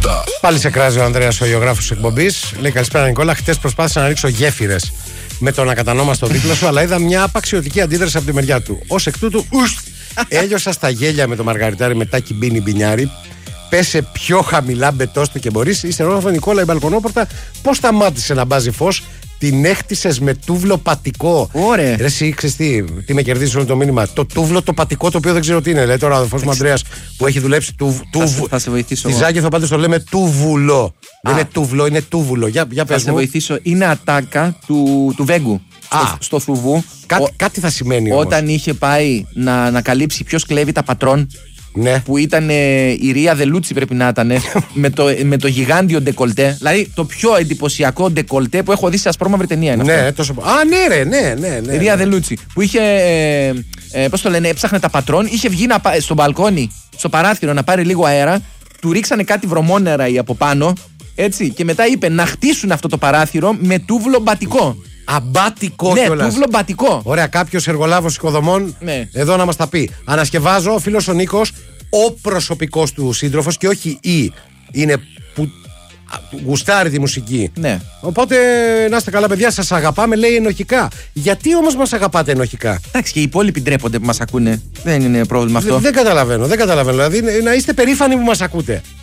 Πάλι σε κράζει ο Ανδρέας, ο γεωγράφος της εκπομπής. Λέει καλησπέρα Νικόλα. Χτες προσπάθησα να ρίξω γέφυρες με τον ακατανόμαστο δίπλα σου, αλλά είδα μια απαξιωτική αντίδραση από τη μεριά του. Ως εκ τούτου, έλειωσα στα γέλια με το μαργαριτάρι μετά κυμπίνι μπινιάρι. Πέσε πιο χαμηλά, μπετώστε και μπορείς. Ύστερο Νικόλα η μπαλκονόπορτα. Πώς σταμάτησε να μπάζει φως? Την έχτισες με τούβλο πατικό. Ωραία. Ρε εσύ ξέρεις τι με κερδίζει όλο το μήνυμα? Το τούβλο το πατικό, το οποίο δεν ξέρω τι είναι. Λέει τώρα ο αδελφός μου Ανδρέας που έχει δουλέψει Θα σε βοηθήσω. Στη Ζάκηθο πάντως το λέμε τούβουλο. Δεν είναι τούβλο, είναι τούβουλο. Για πες μου. Θα σε βοηθήσω. Είναι ατάκα του Βέγκου. Στο Θουβού. Κάτι θα σημαίνει όμως. Όταν είχε πάει να ανακαλύψει ποιος κλέβει τα πατρόν. Ναι. Που ήταν η Ρία Δελούτσι, πρέπει να ήταν. με το γιγάντιο ντεκολτέ. Δηλαδή το πιο εντυπωσιακό ντεκολτέ που έχω δει σε ασπρόμαυρη ταινία. Είναι ναι, αυτό. τόσο. Α, ναι, ρε, ναι. Ρία Δελούτσι. Που είχε. Πώς το λένε, έψαχνε τα πατρόν. Είχε βγει στο μπαλκόνι, στο παράθυρο να πάρει λίγο αέρα. Του ρίξανε κάτι βρωμόνερα από πάνω. Έτσι. Και μετά είπε να χτίσουν αυτό το παράθυρο με τούβλο μπατικό. Αμπάτικο ναι, κιόλας. τούβλο μπατικό. Ωραία, κάποιος εργολάβος οικοδομών εδώ να μας τα πει. Ανασκευάζω, ο φίλος ο Νίκος, ο προσωπικός του σύντροφος και όχι η. Είναι που γουστάρει τη μουσική. Ναι. Οπότε να είστε καλά, παιδιά, σας αγαπάμε, λέει ενοχικά. Γιατί όμως μας αγαπάτε ενοχικά? Εντάξει, και οι υπόλοιποι ντρέπονται που μας ακούνε. Δεν είναι πρόβλημα αυτό. Δεν καταλαβαίνω. Δηλαδή να είστε περήφανοι που μας ακούτε.